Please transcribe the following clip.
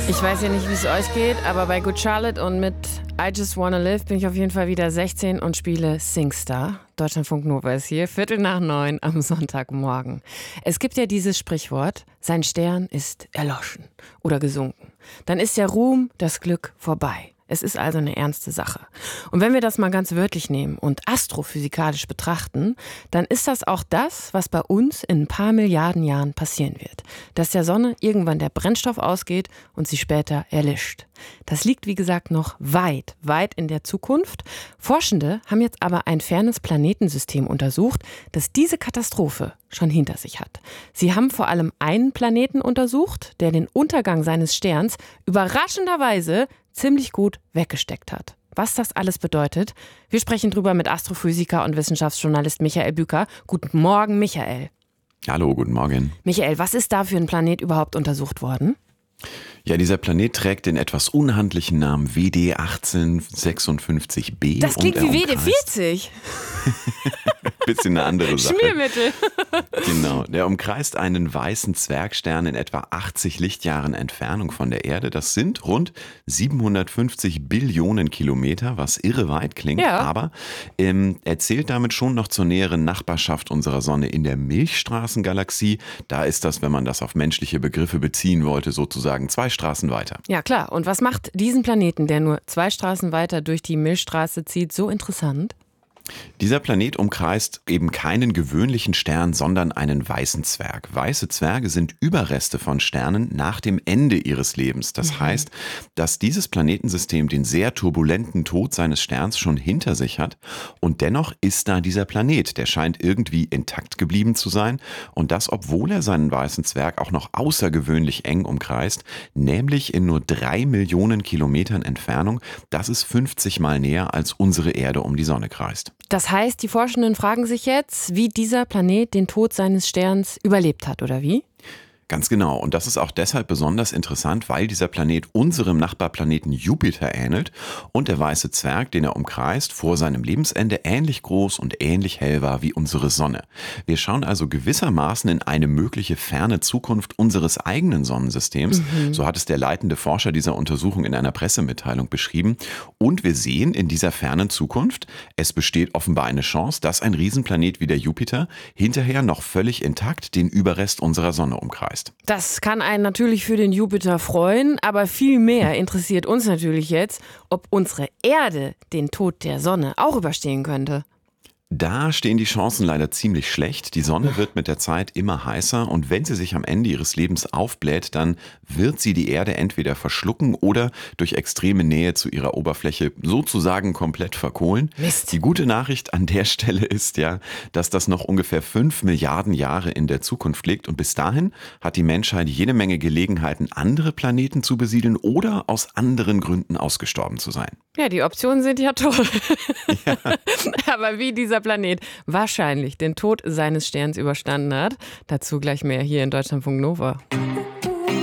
Ich weiß ja nicht, wie es euch geht, aber bei Good Charlotte und mit I Just Wanna Live bin ich auf jeden Fall wieder 16 und spiele Singstar. Deutschlandfunk Nova ist hier, 8:45 am Sonntagmorgen. Es gibt ja dieses Sprichwort, sein Stern ist erloschen oder gesunken. Dann ist der Ruhm, das Glück vorbei. Es ist also eine ernste Sache. Und wenn wir das mal ganz wörtlich nehmen und astrophysikalisch betrachten, dann ist das auch das, was bei uns in ein paar Milliarden Jahren passieren wird. Dass der Sonne irgendwann der Brennstoff ausgeht und sie später erlischt. Das liegt, wie gesagt, noch weit, weit in der Zukunft. Forschende haben jetzt aber ein fernes Planetensystem untersucht, das diese Katastrophe schon hinter sich hat. Sie haben vor allem einen Planeten untersucht, der den Untergang seines Sterns überraschenderweise ziemlich gut weggesteckt hat. Was das alles bedeutet, wir sprechen drüber mit Astrophysiker und Wissenschaftsjournalist Michael Bücker. Guten Morgen, Michael. Hallo, guten Morgen. Michael, was ist da für ein Planet überhaupt untersucht worden? Ja, dieser Planet trägt den etwas unhandlichen Namen WD 1856b. Das klingt wie WD 40. Bisschen eine andere Sache. Schmiermittel. Genau, der umkreist einen weißen Zwergstern in etwa 80 Lichtjahren Entfernung von der Erde. Das sind rund 750 Billionen Kilometer, was irre weit klingt. Ja. Aber er zählt damit schon noch zur näheren Nachbarschaft unserer Sonne in der Milchstraßengalaxie. Da ist das, wenn man das auf menschliche Begriffe beziehen wollte, sozusagen 2 Straßen weiter. Ja, klar. Und was macht diesen Planeten, der nur 2 Straßen weiter durch die Milchstraße zieht, so interessant? Dieser Planet umkreist eben keinen gewöhnlichen Stern, sondern einen weißen Zwerg. Weiße Zwerge sind Überreste von Sternen nach dem Ende ihres Lebens. Das heißt, dass dieses Planetensystem den sehr turbulenten Tod seines Sterns schon hinter sich hat. Und dennoch ist da dieser Planet. Der scheint irgendwie intakt geblieben zu sein. Und das, obwohl er seinen weißen Zwerg auch noch außergewöhnlich eng umkreist, nämlich in nur 3 Millionen Kilometern Entfernung. Das ist 50 Mal näher, als unsere Erde um die Sonne kreist. Das heißt, die Forschenden fragen sich jetzt, wie dieser Planet den Tod seines Sterns überlebt hat, oder wie? Ganz genau. Und das ist auch deshalb besonders interessant, weil dieser Planet unserem Nachbarplaneten Jupiter ähnelt und der weiße Zwerg, den er umkreist, vor seinem Lebensende ähnlich groß und ähnlich hell war wie unsere Sonne. Wir schauen also gewissermaßen in eine mögliche ferne Zukunft unseres eigenen Sonnensystems. So hat es der leitende Forscher dieser Untersuchung in einer Pressemitteilung beschrieben. Und wir sehen in dieser fernen Zukunft, es besteht offenbar eine Chance, dass ein Riesenplanet wie der Jupiter hinterher noch völlig intakt den Überrest unserer Sonne umkreist. Das kann einen natürlich für den Jupiter freuen, aber viel mehr interessiert uns natürlich jetzt, ob unsere Erde den Tod der Sonne auch überstehen könnte. Da stehen die Chancen leider ziemlich schlecht. Die Sonne wird mit der Zeit immer heißer und wenn sie sich am Ende ihres Lebens aufbläht, dann wird sie die Erde entweder verschlucken oder durch extreme Nähe zu ihrer Oberfläche sozusagen komplett verkohlen. Mist. Die gute Nachricht an der Stelle ist ja, dass das noch ungefähr 5 Milliarden Jahre in der Zukunft liegt und bis dahin hat die Menschheit jede Menge Gelegenheiten, andere Planeten zu besiedeln oder aus anderen Gründen ausgestorben zu sein. Ja, die Optionen sind ja toll. Ja. Aber wie dieser Planet wahrscheinlich den Tod seines Sterns überstanden hat, dazu gleich mehr hier in Deutschlandfunk Nova.